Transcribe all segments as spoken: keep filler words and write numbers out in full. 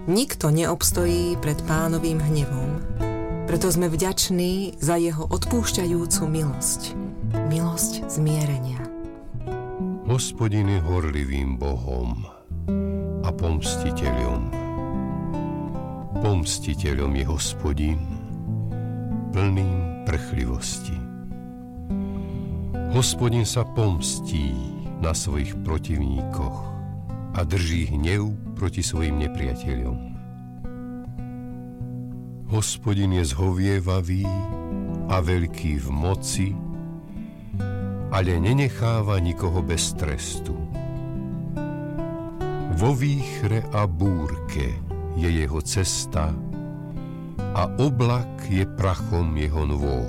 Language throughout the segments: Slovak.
Nikto neobstojí pred Pánovým hnevom, preto sme vďační za jeho odpúšťajúcu milosť, milosť zmierenia. Hospodin je horlivým Bohom a pomstiteľom. Pomstiteľom je Hospodin, plným prchlivosti. Hospodin sa pomstí na svojich protivníkoch a drží hnev proti svojim nepriateľom. Hospodin je zhovievavý a veľký v moci, ale nenecháva nikoho bez trestu. Vo výchre a búrke je jeho cesta a oblak je prachom jeho nôh.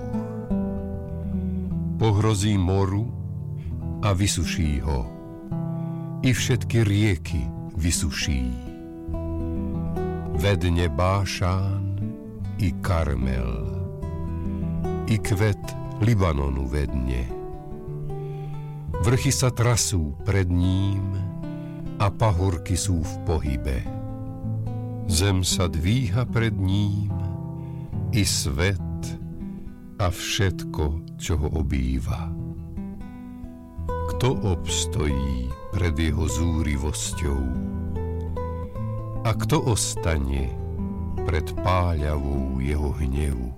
Pohrozí moru a vysuší ho, i všetky rieky vysuší. Vedne Bášán i Karmel, i kvet Libanonu vedne. Vrchy sa trasú pred ním a pahorky sú v pohybe. Zem sa dvíha pred ním i svet a všetko, čo ho obýva. Kto obstojí pred jeho zúrivosťou? A kto ostane pred páľavou jeho hnevu?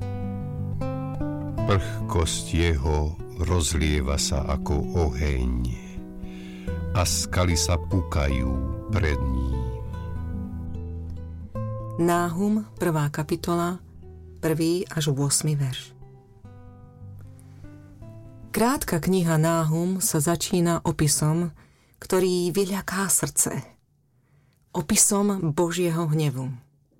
Prchkosť jeho rozlieva sa ako oheň a skaly sa pukajú pred ním. Náhum, prvá kapitola, prvý až ôsmy verš. Krátka kniha Náhum sa začína opisom, ktorý vyľaká srdce. Opisom Božieho hnevu.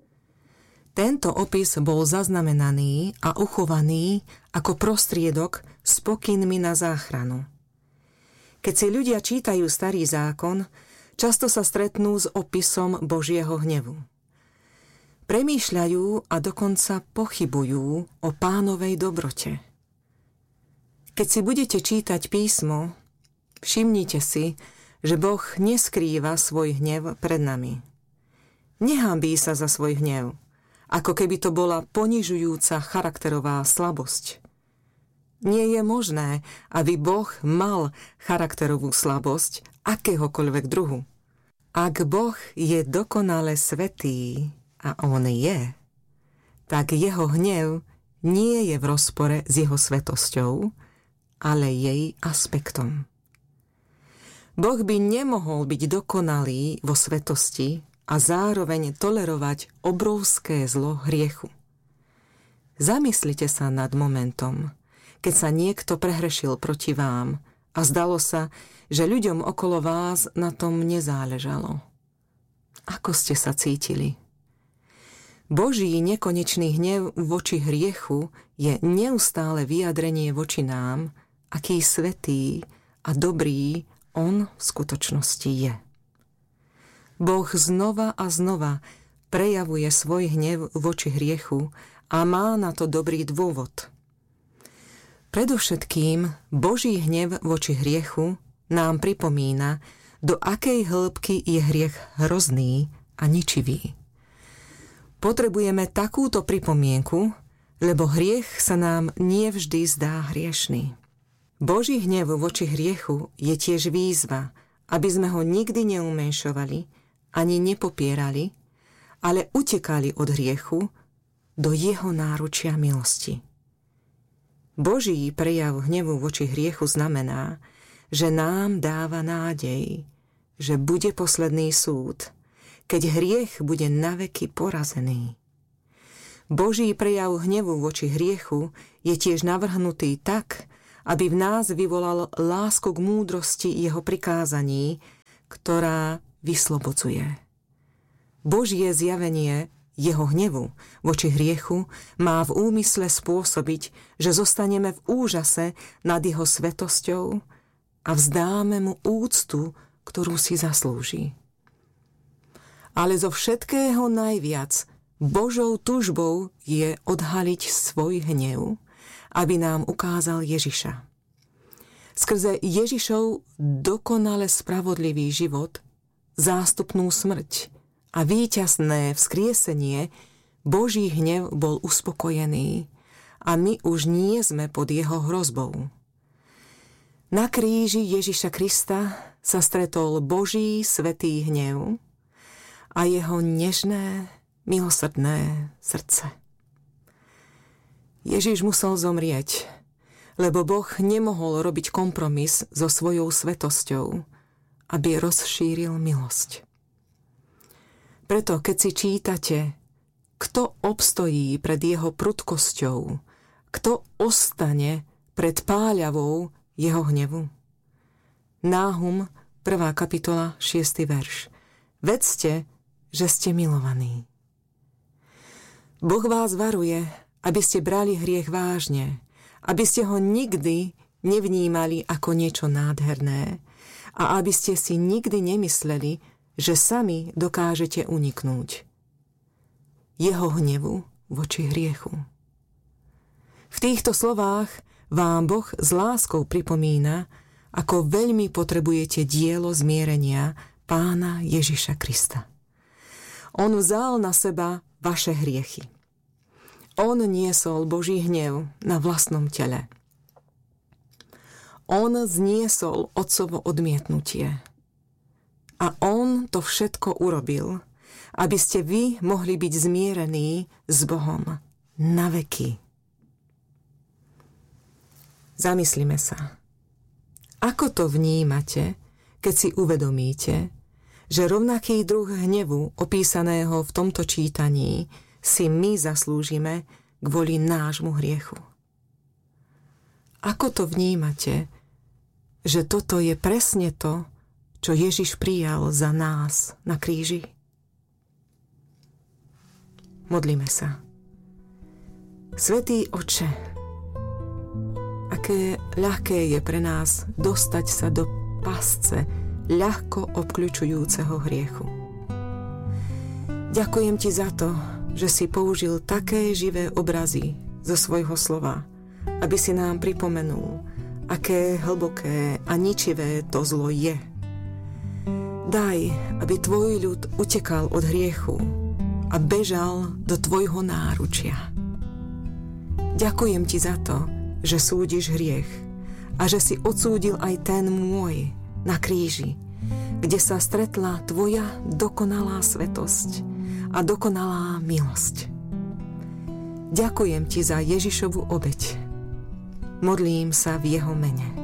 Tento opis bol zaznamenaný a uchovaný ako prostriedok s pokynmi na záchranu. Keď si ľudia čítajú Starý zákon, často sa stretnú s opisom Božieho hnevu. Premýšľajú a dokonca pochybujú o Pánovej dobrote. Keď si budete čítať písmo, všimnite si, že Boh neskrýva svoj hnev pred nami. Nehanbí sa za svoj hnev, ako keby to bola ponižujúca charakterová slabosť. Nie je možné, aby Boh mal charakterovú slabosť akéhokoľvek druhu. Ak Boh je dokonale svätý, a on je, tak jeho hnev nie je v rozpore s jeho svätosťou, ale jej aspektom. Boh by nemohol byť dokonalý vo svetosti a zároveň tolerovať obrovské zlo hriechu. Zamyslite sa nad momentom, keď sa niekto prehrešil proti vám a zdalo sa, že ľuďom okolo vás na tom nezáležalo. Ako ste sa cítili? Boží nekonečný hnev voči hriechu je neustále vyjadrenie voči nám, aký svätý a dobrý on v skutočnosti je. Boh znova a znova prejavuje svoj hnev voči hriechu a má na to dobrý dôvod. Predovšetkým Boží hnev voči hriechu nám pripomína, do akej hĺbky je hriech hrozný a ničivý. Potrebujeme takúto pripomienku, lebo hriech sa nám nevždy zdá hriešný. Boží hnev voči hriechu je tiež výzva, aby sme ho nikdy neumenšovali ani nepopierali, ale utekali od hriechu do jeho náručia milosti. Boží prejav hnevu voči hriechu znamená, že nám dáva nádej, že bude posledný súd, keď hriech bude naveky porazený. Boží prejav hnevu voči hriechu je tiež navrhnutý tak, aby v nás vyvolal lásku k múdrosti jeho prikázaní, ktorá vyslobodzuje. Božie zjavenie jeho hnevu voči hriechu má v úmysle spôsobiť, že zostaneme v úžase nad jeho svätosťou a vzdáme mu úctu, ktorú si zaslúži. Ale zo všetkého najviac Božou tužbou je odhaliť svoj hnev, aby nám ukázal Ježiša. Skrze Ježišov dokonale spravodlivý život, zástupnú smrť a víťazné vzkriesenie, Boží hnev bol uspokojený a my už nie sme pod jeho hrozbou. Na kríži Ježiša Krista sa stretol Boží svätý hnev a jeho nežné, milosrdné srdce. Ježiš musel zomrieť, lebo Boh nemohol robiť kompromis so svojou svetosťou, aby rozšíril milosť. Preto, keď si čítate, kto obstojí pred jeho prudkosťou, kto ostane pred páľavou jeho hnevu. Náhum, prvá kapitola, šiesty verš. Vedzte, že ste milovaní. Boh vás varuje, aby ste brali hriech vážne, aby ste ho nikdy nevnímali ako niečo nádherné a aby ste si nikdy nemysleli, že sami dokážete uniknúť jeho hnevu voči hriechu. V týchto slovách vám Boh s láskou pripomína, ako veľmi potrebujete dielo zmierenia Pána Ježiša Krista. On vzal na seba vaše hriechy. On niesol Boží hnev na vlastnom tele. On zniesol Otcovo odmietnutie. A on to všetko urobil, aby ste vy mohli byť zmierení s Bohom na veky. Zamyslime sa. Ako to vnímate, keď si uvedomíte, že rovnaký druh hnevu opísaného v tomto čítaní si my zaslúžime kvôli nášmu hriechu? Ako to vnímate, že toto je presne to, čo Ježiš prijal za nás na kríži? Modlíme sa. Svätý Otče, aké ľahké je pre nás dostať sa do pasce ľahko obkľučujúceho hriechu. Ďakujem ti za to, že si použil také živé obrazy zo svojho slova, aby si nám pripomenul, aké hlboké a ničivé to zlo je. Daj, aby tvoj ľud utekal od hriechu a bežal do tvojho náručia. Ďakujem ti za to, že súdiš hriech a že si odsúdil aj ten môj na kríži, kde sa stretla tvoja dokonalá svetosť a dokonalá milosť. Ďakujem ti za Ježišovu obeť. Modlím sa v jeho mene.